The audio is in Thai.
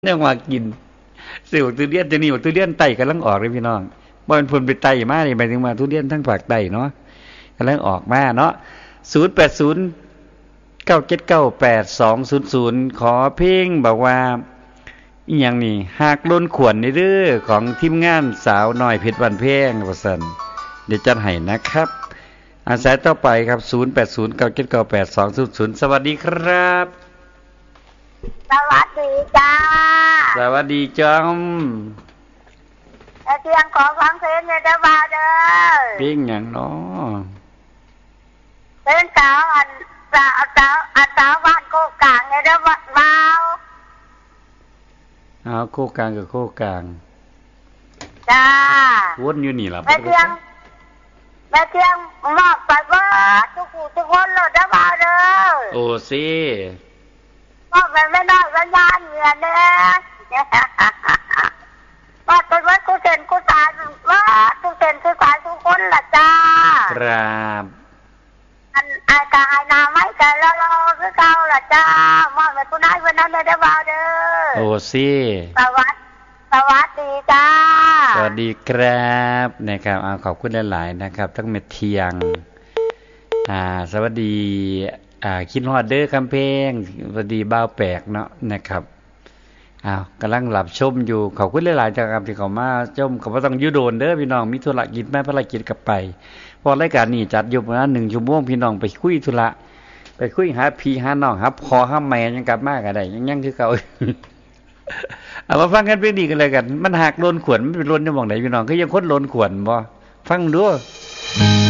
เนี่ยมากินซื้อบักทุเรียนจะนี่บักทุเรียนไต่กำลังออกเลยพี่น้องบ่มันเพิ่นไปไต่มานี่หมายถึงว่าทุเรียนทั้งภาคใต้เนาะกำลังออกมาเนาะ0809798200ขอเพลงบอกว่าอีหยังนี่หากล้นขวนนี่เด้อของทีมงานสาวน้อยเพชรบ้านแพงว่าซั่นเดี๋ยวจัดให้นะครับอาสายต่อไปครับ0809798200สวัสดีครับสวัสดีจ้าสวัสดีจอมเตียงขอฟังเพลงในเด้อบ่าวเด้อเพลงหยังเนาะเป็นสาวสาวบ้านโคกลางในเด้อบ่าวโคกลางกับโคกลางจ้าวนอยู่นี่ล่ะแม่เตียงมอบไปเบิดทุกคนเลยเด้อบ่าวเด้อโอ้สิมอบไปไม่น้อยสัญญาณเหงื่อเด้อมอบไปเบิดกูเซ็นกูสายว่ากูเซ็นกูสายทุกคนล่ะจ้าครับอากาศนาไม่แต่ละรอคือเก่าล่ะจ้ามอบไปกูได้วันนั้นเลยเด้อบ่าวเด้อโอ้สิสวัสดีจ้าสวัสดีครับนะครับขอบคุณหลายๆนะครับทั้งเม็ดเทียงสวัสดีคิดฮอดเด้อคำเพลงสวัสดีบ่าวแปลกเนาะนะครับกำลังหลับชมอยู่ขอบคุณหลายๆจากคำที่เขามาชมก็บ่ต้องอยู่โดนเด้อพี่น้องมีธุระกิจแม่ภารกิจกลับไปพอรายการนี้จัดอยู่ประมาณ1 ชั่วโมงพี่น้องไปคุยธุระไปคุยหาพี่หาน้องครับพอหาแม่ยังกลับมาก็ได้ยังคือเก่าเอามาฟังกันเพลงนี้กันเลยกันมันหักโลนขวนมันเป็นโลนจะมองไหนพี่น้องก็ยังคนโลนขวนบ่ฟังดู